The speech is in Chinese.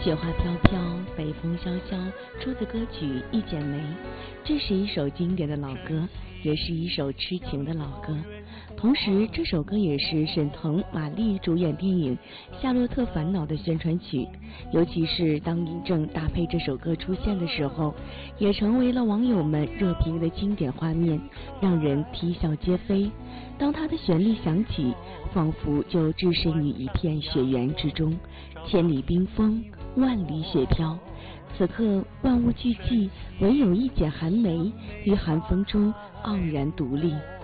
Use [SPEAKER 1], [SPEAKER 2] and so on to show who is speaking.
[SPEAKER 1] 雪花飘飘，北风萧萧，出自歌曲《一剪梅》。这是一首经典的老歌，也是一首痴情的老歌。同时，这首歌也是沈腾、马丽主演电影《夏洛特烦恼》的宣传曲。尤其是当尹正搭配这首歌出现的时候，也成为了网友们热评的经典画面，让人啼笑皆非。当它的旋律响起，仿佛就置身于一片雪原之中，千里冰封，万里雪飘。此刻万物俱寂，唯有一剪寒梅于寒风中傲然独立。